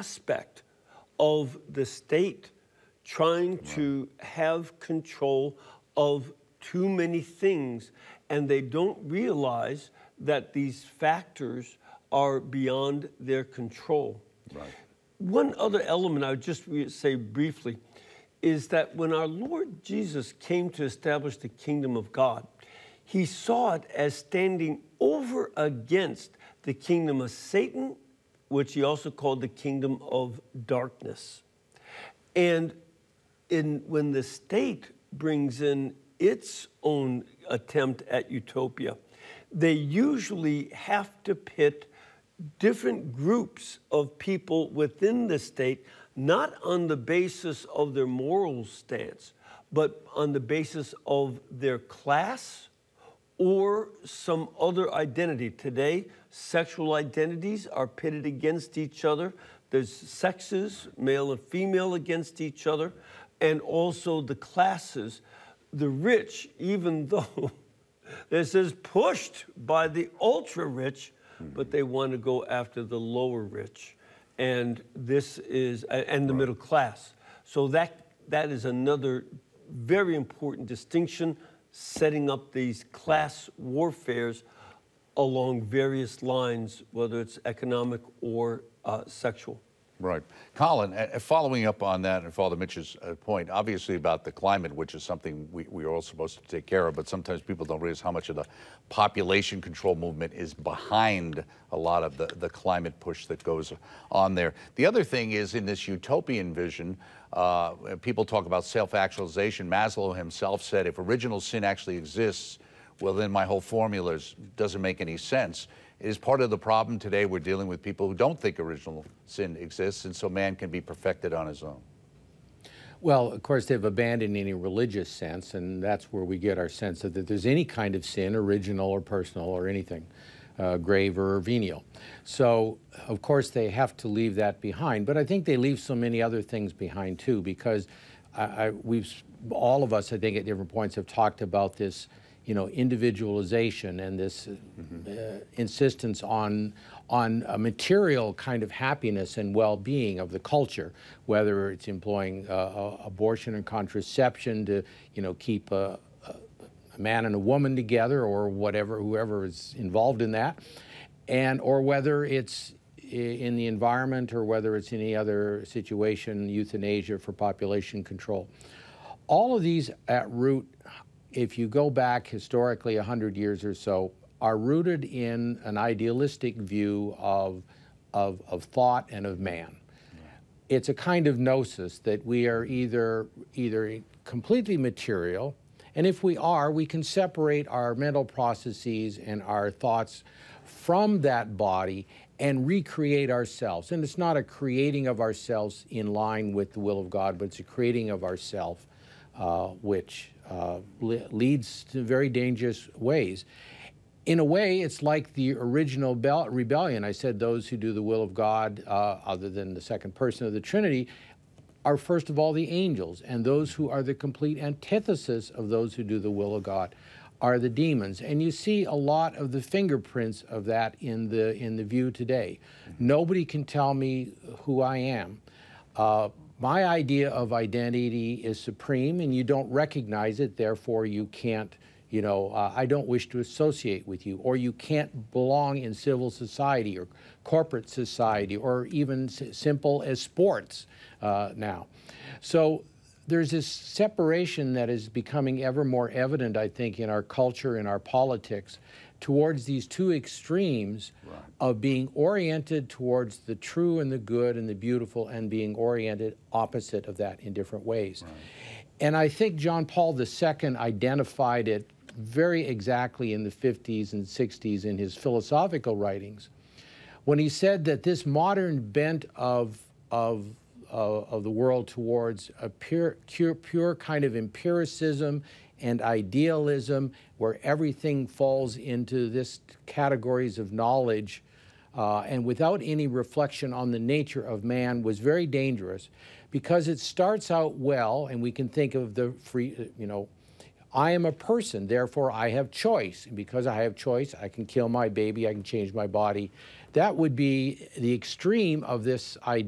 aspect of the state trying to have control of too many things, and they don't realize that these factors are beyond their control. Right. One other element I would just say briefly is that when our Lord Jesus came to establish the kingdom of God, he saw it as standing over against the kingdom of Satan, which he also called the kingdom of darkness. And when the state brings in its own attempt at utopia, they usually have to pit different groups of people within the state, not on the basis of their moral stance, but on the basis of their class or some other identity. Today, sexual identities are pitted against each other. There's sexes, male and female, against each other, and also the classes. The rich, even though this is pushed by the ultra-rich, but they want to go after the lower rich. And this is, and the middle class. So that is another very important distinction, setting up these class warfares along various lines, whether it's economic or sexual. Right. Colin, following up on that and Father Mitch's point, obviously about the climate, which is something we are all supposed to take care of, but sometimes people don't realize how much of the population control movement is behind a lot of the climate push that goes on there. The other thing is, in this utopian vision, people talk about self-actualization. Maslow himself said, if original sin actually exists, well, then my whole formula doesn't make any sense. Is part of the problem today we're dealing with people who don't think original sin exists, and so man can be perfected on his own? Well, of course, they've abandoned any religious sense, and that's where we get our sense that there's any kind of sin, original or personal or anything, grave or venial. So, of course, they have to leave that behind. But I think they leave so many other things behind, too, because all of us, I think, at different points have talked about this, individualization and this insistence on a material kind of happiness and well-being of the culture, whether it's employing abortion and contraception to, keep a man and a woman together, or whoever is involved in that, or whether it's in the environment, or whether it's any other situation, euthanasia for population control. All of these at root, if you go back historically 100 years or so, are rooted in an idealistic view of thought and of man. It's a kind of gnosis that we are either completely material, and if we are, we can separate our mental processes and our thoughts from that body and recreate ourselves. And it's not a creating of ourselves in line with the will of God, but it's a creating of ourself, which leads to very dangerous ways. In a way, it's like the original rebellion. I said those who do the will of God, other than the second person of the Trinity, are first of all the angels, and those who are the complete antithesis of those who do the will of God are the demons. And you see a lot of the fingerprints of that in the view today. Nobody can tell me who I am. My idea of identity is supreme, and you don't recognize it, therefore you can't, I don't wish to associate with you, or you can't belong in civil society or corporate society, or even simple as sports now. So there's this separation that is becoming ever more evident, I think, in our culture, in our politics, towards these two extremes of being oriented towards the true and the good and the beautiful, and being oriented opposite of that in different ways. And I think John Paul II identified it very exactly in the 50s and 60s in his philosophical writings, when he said that this modern bent of the world towards a pure kind of empiricism and idealism, where everything falls into this categories of knowledge, and without any reflection on the nature of man, was very dangerous, because it starts out well, and we can think of the free, I am a person, therefore I have choice. And because I have choice, I can kill my baby, I can change my body. That would be the extreme of this idea.